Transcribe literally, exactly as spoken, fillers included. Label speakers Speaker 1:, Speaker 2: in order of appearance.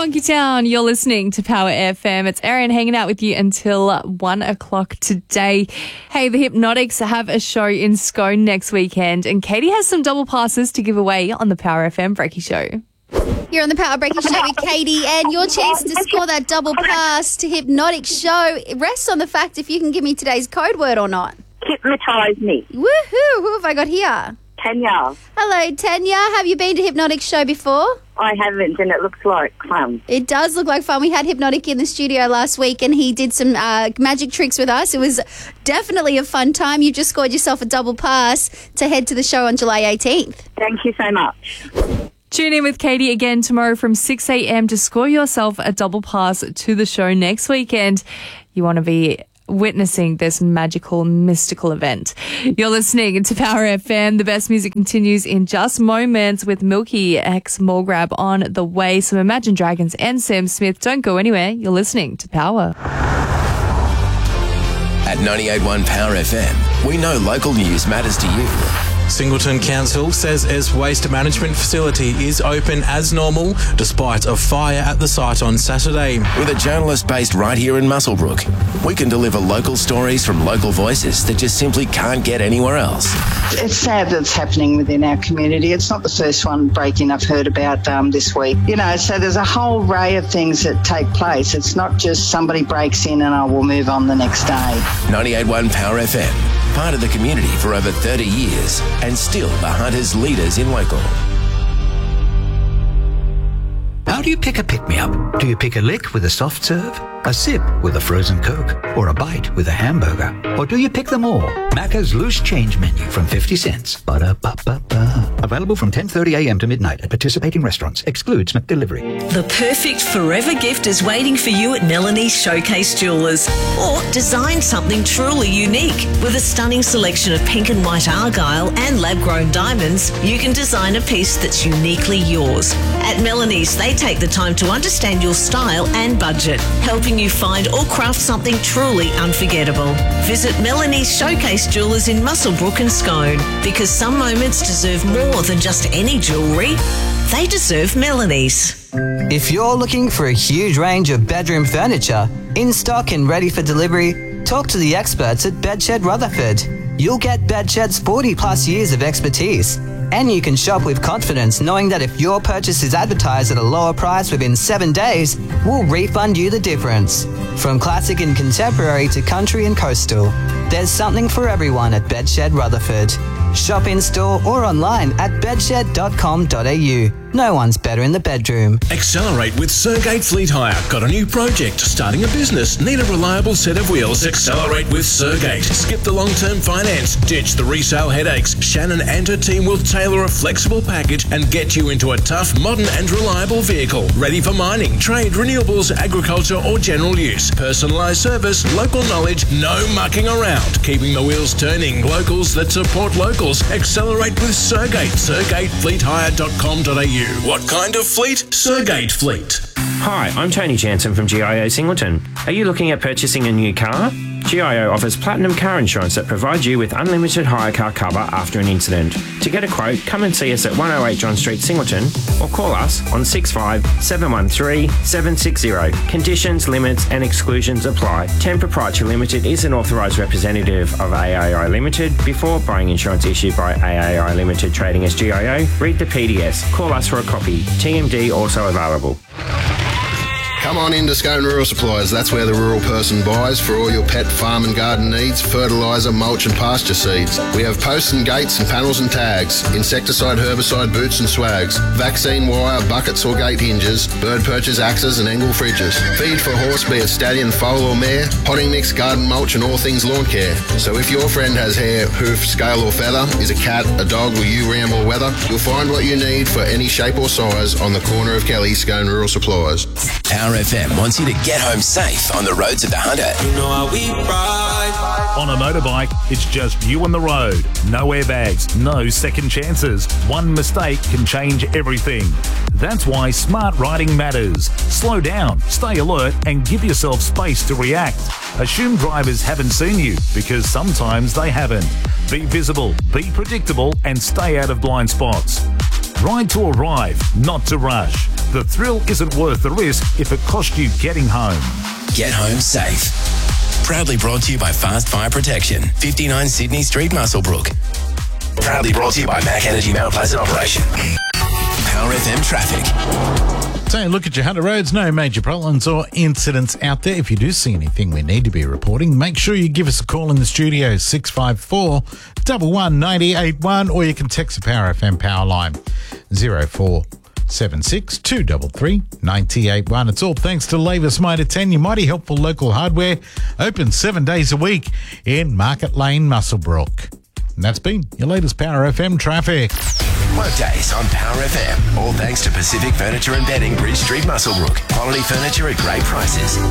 Speaker 1: Funky Town, you're listening to Power F M. It's Erin hanging out with you until one o'clock today. Hey, the Hypnotics have a show in Scone next weekend, and Katie has some double passes to give away on the Power F M Breaky Show.
Speaker 2: You're on the Power Breaky Show with Katie, and your chance to score that double pass to Hypnotic Show rests on the fact if you can give me today's code word or not.
Speaker 3: Hypnotise me.
Speaker 2: Woohoo! Who have I got here?
Speaker 3: Tanya.
Speaker 2: Hello, Tanya. Have you been to Hypnotic Show before?
Speaker 3: I haven't, and it looks like fun.
Speaker 2: It does look like fun. We had Hypnotic in the studio last week, and he did some uh, magic tricks with us. It was definitely a fun time. You just scored yourself a double pass to head to the show on July eighteenth.
Speaker 3: Thank you so much.
Speaker 1: Tune in with Katie again tomorrow from six a.m. to score yourself a double pass to the show next weekend. You want to be witnessing this magical, mystical event. You're listening to Power F M. The best music continues in just moments with Milky X Mallgrab on the way. Some Imagine Dragons and Sam Smith. Don't go anywhere. You're listening to Power.
Speaker 4: At ninety-eight point one Power F M, we know local news matters to you.
Speaker 5: Singleton Council says its waste management facility is open as normal despite a fire at the site on Saturday.
Speaker 4: With a journalist based right here in Muswellbrook, we can deliver local stories from local voices that just simply can't get anywhere else.
Speaker 6: It's sad that it's happening within our community. It's not the first one break-in I've heard about um, this week. You know, so there's a whole array of things that take place. It's not just somebody breaks in and I will move on the next day.
Speaker 4: ninety-eight point one Power F M, part of the community for over thirty years and still the Hunters leaders in local.
Speaker 7: How do you pick a pick-me-up? Do you pick a lick with a soft serve, a sip with a frozen Coke, or a bite with a hamburger? Or do you pick them all? Macca's loose change menu from fifty cents. Ba-da-ba-ba-ba. Available from ten thirty a.m. to midnight at participating restaurants. Excludes McDelivery.
Speaker 8: The perfect forever gift is waiting for you at Melanie's Showcase Jewellers. Or design something truly unique. With a stunning selection of pink and white argyle and lab-grown diamonds, you can design a piece that's uniquely yours. At Melanie's, they take the time to understand your style and budget, helping you find or craft something truly unforgettable. Visit Melanie's Showcase Jewellers in Muswellbrook and Scone, because some moments deserve more than just any jewellery. They deserve Melanie's.
Speaker 9: If you're looking for a huge range of bedroom furniture, in stock and ready for delivery, talk to the experts at Bedshed Rutherford. You'll get Bedshed's forty plus years of expertise. And you can shop with confidence knowing that if your purchase is advertised at a lower price within seven days, we'll refund you the difference. From classic and contemporary to country and coastal, there's something for everyone at Bedshed Rutherford. Shop in store or online at bedshed dot com dot a u. No one's better in the bedroom.
Speaker 10: Accelerate with Sergate Fleet Hire. Got a new project? Starting a business? Need a reliable set of wheels? Accelerate with Sergate. Skip the long-term finance. Ditch the resale headaches. Shannon and her team will tailor a flexible package and get you into a tough, modern and reliable vehicle. Ready for mining, trade, renewables, agriculture or general use. Personalised service, local knowledge, no mucking around. Keeping the wheels turning. Locals that support locals. Accelerate with Sergate. sergate fleet hire dot com dot a u. What kind of fleet? Sergate Fleet.
Speaker 11: Hi, I'm Tony Jansen from G I O Singleton. Are you looking at purchasing a new car? G I O offers platinum car insurance that provides you with unlimited hire car cover after an incident. To get a quote, come and see us at one oh eight John Street, Singleton, or call us on six five seven one three seven six zero. Conditions, limits and exclusions apply. Ten Proprietary Limited is an authorised representative of A A I Limited. Before buying insurance issued by A A I Limited trading as G I O, read the P D S. Call us for a copy. T M D also available.
Speaker 12: Come on into Scone Rural Supplies. That's where the rural person buys for all your pet, farm and garden needs, fertiliser, mulch and pasture seeds. We have posts and gates and panels and tags, insecticide, herbicide, boots and swags, vaccine wire, buckets or gate hinges, bird perches, axes and angle fridges. Feed for horse, be it stallion, foal or mare, potting mix, garden mulch and all things lawn care. So if your friend has hair, hoof, scale or feather, is a cat, a dog or you ram or weather, you'll find what you need for any shape or size on the corner of Kelly, Scone Rural Supplies.
Speaker 4: Power F M wants you to get home safe on the roads of the Hunter.
Speaker 13: You know how we ride. On a motorbike, it's just you on the road. No airbags, no second chances. One mistake can change everything. That's why smart riding matters. Slow down, stay alert, and give yourself space to react. Assume drivers haven't seen you, because sometimes they haven't. Be visible, be predictable, and stay out of blind spots. Ride to arrive, not to rush. The thrill isn't worth the risk if it costs you getting home.
Speaker 4: Get home safe. Proudly brought to you by Fast Fire Protection, fifty-nine Sydney Street, Muswellbrook. Proudly brought to you by Mac Energy Mount Pleasant Operation. Power F M traffic.
Speaker 14: So look at your Hunter roads. No major problems or incidents out there. If you do see anything we need to be reporting, make sure you give us a call in the studio, six five four, one one, nine eight one, or you can text the Power F M power line, zero four seven six, two three three, nine eight one. It's all thanks to Lavis Mitre ten, your mighty helpful local hardware, open seven days a week in Market Lane, Muswellbrook. And that's been your latest Power F M traffic.
Speaker 4: Workdays on Power F M. All thanks to Pacific Furniture and Bedding, Bridge Street, Muswellbrook. Quality furniture at great prices.